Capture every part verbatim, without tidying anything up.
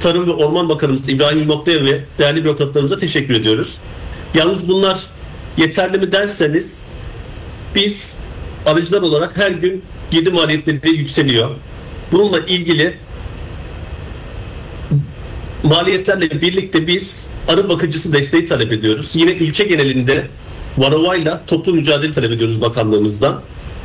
Tarım ve Orman Bakanımız İbrahim İmamoğlu'ya ve değerli bürokratlarımıza teşekkür ediyoruz. Yalnız bunlar yeterli mi derseniz, biz arıcılar olarak her gün girdi maliyetleri yükseliyor. Bununla ilgili maliyetlerle birlikte biz arı bakıcısı desteği talep ediyoruz. Yine ülke genelinde varovayla toplu mücadele talep ediyoruz bakanlığımızdan.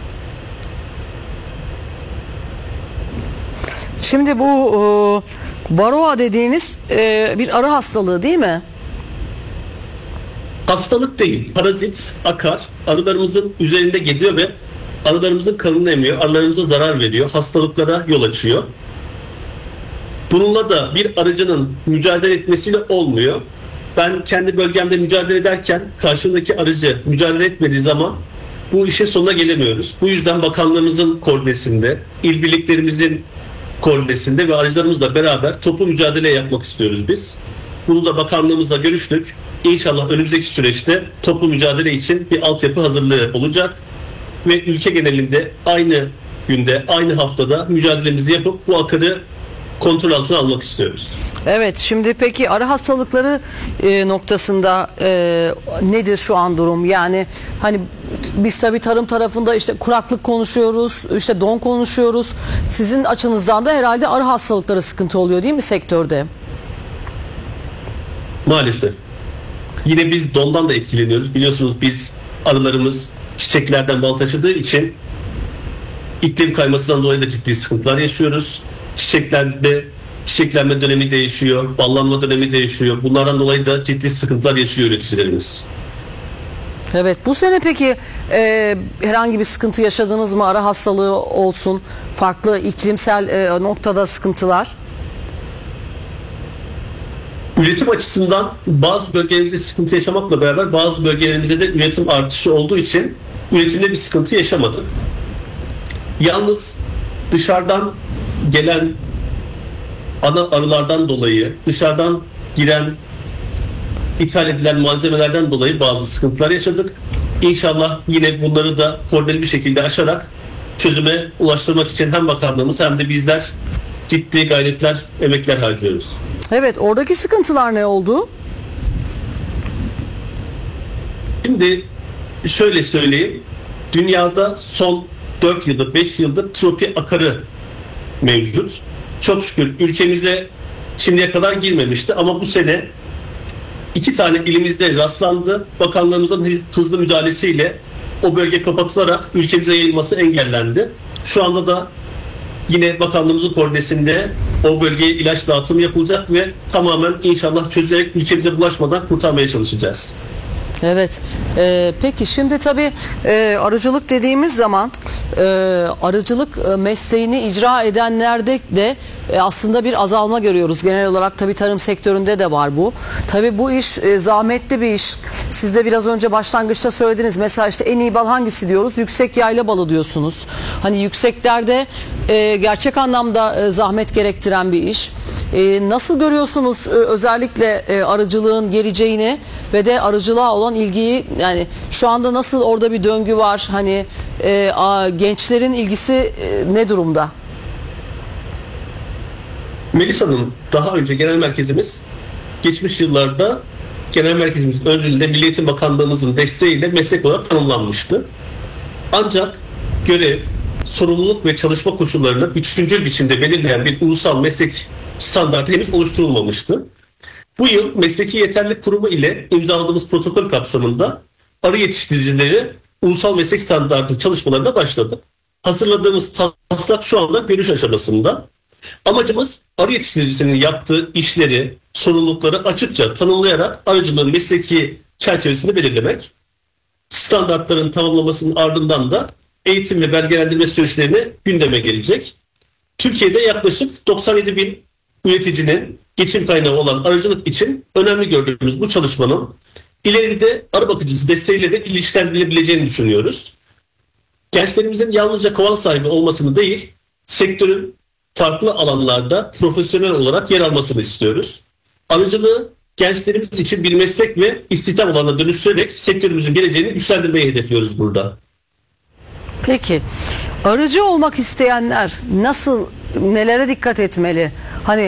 Şimdi bu e, varroa dediğiniz e, bir arı hastalığı değil mi? Hastalık değil, parazit, akar, arılarımızın üzerinde geziyor ve arılarımızın kanını emiyor, arılarımıza zarar veriyor, hastalıklara yol açıyor. Bununla da bir arıcının mücadele etmesiyle olmuyor. Ben kendi bölgemde mücadele ederken karşımdaki arıcı mücadele etmediği zaman bu işin sonuna gelemiyoruz. Bu yüzden bakanlığımızın koordinesinde, il birliklerimizin koordinesinde ve arıcılarımızla beraber toplu mücadele yapmak istiyoruz biz. Bunu da bakanlığımızla görüştük. İnşallah önümüzdeki süreçte toplu mücadele için bir altyapı hazırlığı olacak ve ülke genelinde aynı günde, aynı haftada mücadelemizi yapıp bu akarı kontrol altına almak istiyoruz. Evet, şimdi peki arı hastalıkları e, noktasında e, nedir şu an durum? Yani hani biz tabii tarım tarafında işte kuraklık konuşuyoruz, işte don konuşuyoruz. Sizin açınızdan da herhalde arı hastalıkları sıkıntı oluyor değil mi sektörde? Maalesef. Yine biz dondan da etkileniyoruz. Biliyorsunuz biz arılarımız çiçeklerden bal taşıdığı için iklim kaymasından dolayı da ciddi sıkıntılar yaşıyoruz. Çiçeklerde çiçeklenme dönemi değişiyor, ballanma dönemi değişiyor. Bunlardan dolayı da ciddi sıkıntılar yaşıyor üreticilerimiz. Evet, bu sene peki e, herhangi bir sıkıntı yaşadınız mı? Arı hastalığı olsun, farklı iklimsel e, noktada sıkıntılar? Üretim açısından bazı bölgelerimizde sıkıntı yaşamakla beraber bazı bölgelerimizde de üretim artışı olduğu için üretimde bir sıkıntı yaşamadık. Yalnız dışarıdan gelen ana arılardan dolayı, dışarıdan giren, ithal edilen malzemelerden dolayı bazı sıkıntılar yaşadık. İnşallah yine bunları da koordineli bir şekilde aşarak çözüme ulaştırmak için hem bakanlığımız hem de bizler ciddi gayretler, emekler harcıyoruz. Evet, oradaki sıkıntılar ne oldu? Şimdi şöyle söyleyeyim. Dünyada son dört yıldır, beş yıldır tropi akarı mevcut. Çok şükür ülkemize şimdiye kadar girmemişti ama bu sene iki tane ilimizde rastlandı. Bakanlığımızın hızlı müdahalesiyle o bölge kapatılarak ülkemize yayılması engellendi. Şu anda da yine bakanlığımızın koordinesinde o bölgeye ilaç dağıtımı yapılacak ve tamamen inşallah çözülerek ülkemize bulaşmadan kurtarmaya çalışacağız. Evet. Ee, peki şimdi tabii e, arıcılık dediğimiz zaman e, arıcılık e, mesleğini icra edenlerde de e, aslında bir azalma görüyoruz. Genel olarak tabii tarım sektöründe de var bu. Tabii bu iş e, zahmetli bir iş. Siz de biraz önce başlangıçta söylediniz. Mesela işte en iyi bal hangisi diyoruz? Yüksek yayla balı diyorsunuz. Hani yükseklerde e, gerçek anlamda e, zahmet gerektiren bir iş. E, nasıl görüyorsunuz e, özellikle e, arıcılığın geleceğini ve de arıcılığa olan ilgiyi, yani şu anda nasıl orada bir döngü var, hani e, a, gençlerin ilgisi e, ne durumda? Melis Hanım, daha önce genel merkezimiz geçmiş yıllarda genel merkezimizin öncülüğünde Milli Eğitim Bakanlığımızın desteğiyle meslek olarak tanımlanmıştı. Ancak görev, sorumluluk ve çalışma koşullarını bütüncül biçimde belirleyen bir ulusal meslek standartı henüz oluşturulmamıştı. Bu yıl Mesleki Yeterlilik Kurumu ile imzaladığımız protokol kapsamında arı yetiştiricileri ulusal meslek standartı çalışmalarına başladık. Hazırladığımız taslak şu anda görüş aşamasında. Amacımız arı yetiştiricisinin yaptığı işleri, sorumlulukları açıkça tanımlayarak arıcılığın mesleki çerçevesini belirlemek. Standartların tamamlamasının ardından da eğitim ve belgelendirme süreçlerini gündeme gelecek. Türkiye'de yaklaşık doksan yedi bin üreticinin geçim kaynağı olan arıcılık için önemli gördüğümüz bu çalışmanın ileride arı bakıcısı desteğiyle de ilişkilendirilebileceğini düşünüyoruz. Gençlerimizin yalnızca kovan sahibi olmasını değil, sektörün farklı alanlarda profesyonel olarak yer almasını istiyoruz. Arıcılığı gençlerimiz için bir meslek ve istihdam alanına dönüştürerek sektörümüzün geleceğini güçlendirmeyi hedefliyoruz burada. Peki arıcı olmak isteyenler nasıl, nelere dikkat etmeli? Hani